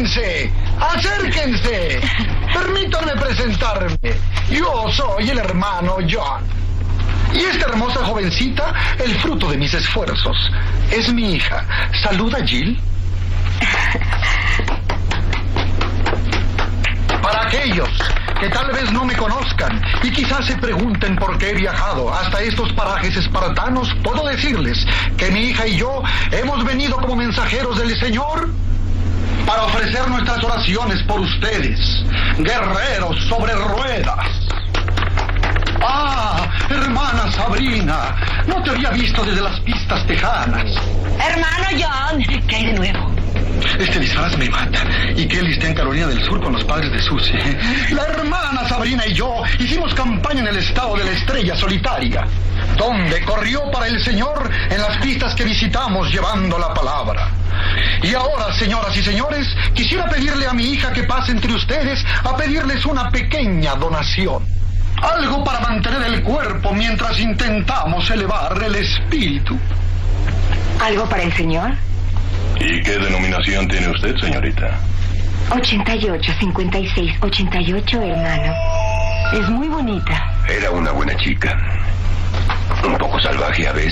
¡Acérquense! ¡Acérquense! Permítanme presentarme. Yo soy el hermano John. Y esta hermosa jovencita, el fruto de mis esfuerzos. Es mi hija. ¿Saluda, Jill? Para aquellos que tal vez no me conozcan y quizás se pregunten por qué he viajado hasta estos parajes espartanos, puedo decirles que mi hija y yo hemos venido como mensajeros del Señor para ofrecer nuestras oraciones por ustedes, guerreros sobre ruedas. ¡Ah, hermana Sabrina! No te había visto desde las pistas tejanas. Hermano John, ¿qué hay de nuevo? Este disfraz me mata. Y Kelly está en Carolina del Sur con los padres de Susie. La hermana Sabrina y yo hicimos campaña en el estado de la Estrella Solitaria, donde corrió para el Señor en las pistas que visitamos llevando la palabra. Y ahora, señoras y señores, quisiera pedirle a mi hija que pase entre ustedes a pedirles una pequeña donación. Algo para mantener el cuerpo mientras intentamos elevar el espíritu. ¿Algo para el señor? ¿Y qué denominación tiene usted, señorita? 88, hermano. Es muy bonita. Era una buena chica. Un poco salvaje a veces.